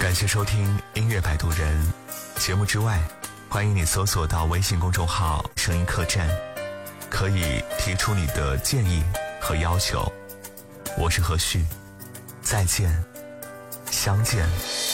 感谢收听音乐摆渡人节目之外，欢迎你搜索到微信公众号声音客栈，可以提出你的建议和要求。我是何旭，再见，相见。